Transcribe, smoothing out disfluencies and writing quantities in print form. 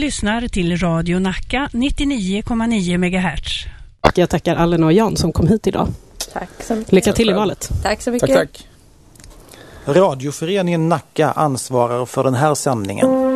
lyssnar till Radio Nacka 99,9 MHz. Jag tackar Allen och Jan som kom hit idag. Tack så mycket. Lycka till i valet. Tack så mycket. Tack. Radioföreningen Nacka ansvarar för den här sändningen.